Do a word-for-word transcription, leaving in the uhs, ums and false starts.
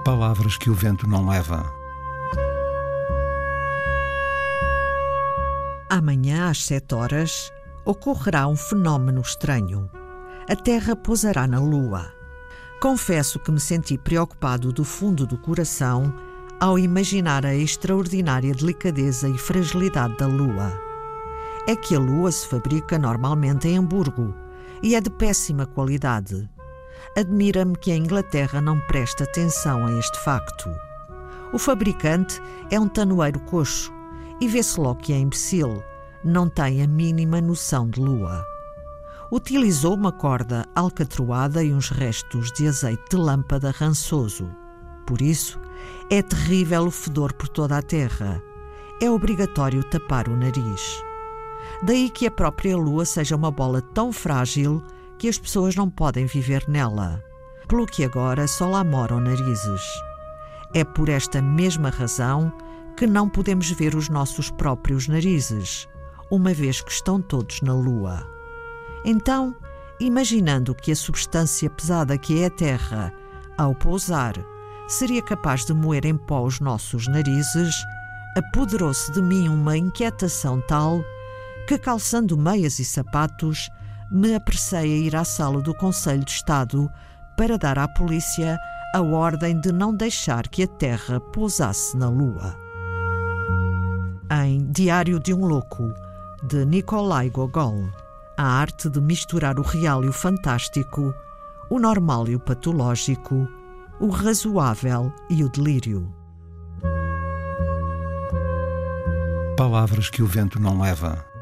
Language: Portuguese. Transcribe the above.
Palavras que o vento não leva. Amanhã, às sete horas, ocorrerá um fenómeno estranho. A Terra pousará na Lua. Confesso que me senti preocupado do fundo do coração ao imaginar a extraordinária delicadeza e fragilidade da Lua. É que a Lua se fabrica normalmente em Hamburgo e é de péssima qualidade. Admira-me que a Inglaterra não preste atenção a este facto. O fabricante é um tanoeiro coxo e vê-se logo que é imbecil, não tem a mínima noção de Lua. Utilizou uma corda alcatroada e uns restos de azeite de lâmpada rançoso. Por isso, é terrível o fedor por toda a Terra. É obrigatório tapar o nariz. Daí que a própria Lua seja uma bola tão frágil que as pessoas não podem viver nela, pelo que agora só lá moram narizes. É por esta mesma razão que não podemos ver os nossos próprios narizes, uma vez que estão todos na Lua. Então, imaginando que a substância pesada que é a Terra, ao pousar, seria capaz de moer em pó os nossos narizes, apoderou-se de mim uma inquietação tal que, calçando meias e sapatos, me apressei a ir à sala do Conselho de Estado para dar à polícia a ordem de não deixar que a Terra pousasse na Lua. Em Diário de um Louco, de Nikolai Gogol, a arte de misturar o real e o fantástico, o normal e o patológico, o razoável e o delírio. Palavras que o vento não leva.